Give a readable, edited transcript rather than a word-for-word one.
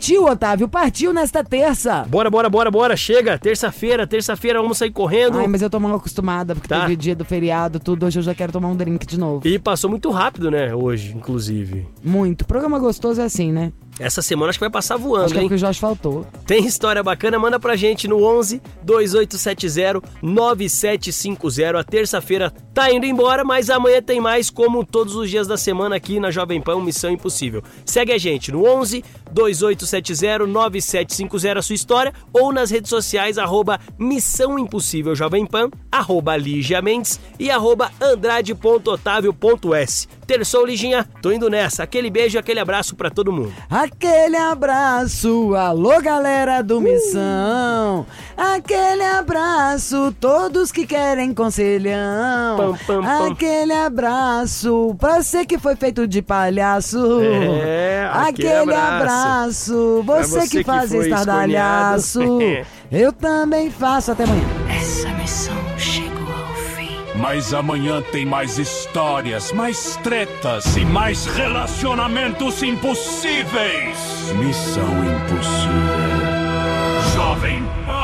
Partiu, Otávio, partiu nesta terça. Bora, chega, terça-feira, vamos sair correndo. Ai, mas eu tô mal acostumada, porque teve dia do feriado, tudo, hoje eu já quero tomar um drink de novo. E passou muito rápido, né, hoje, inclusive. Muito, programa gostoso é assim, né? Essa semana acho que vai passar voando, acho que é porque o Jorge faltou. Tem história bacana? Manda pra gente no 11 2870 9750. A terça-feira tá indo embora, mas amanhã tem mais, como todos os dias da semana aqui na Jovem Pan, Missão Impossível. Segue a gente no 11 2870 9750 a sua história, ou nas redes sociais, @Missão Impossível Jovem Pan, @Lígia Mendes e @Andrade.Otávio.s. Terçou, Liginha? Tô indo nessa. Aquele beijo e aquele abraço pra todo mundo. Aquele abraço, alô galera do Missão. Aquele abraço, todos que querem conselhão. Aquele abraço, pra você que foi feito de palhaço. Aquele abraço, você que faz estardalhaço. Eu também faço, até amanhã. Essa missão chegou ao fim. Mas amanhã tem mais histórias, mais tretas e mais relacionamentos impossíveis. Missão Impossível. Jovem Pan.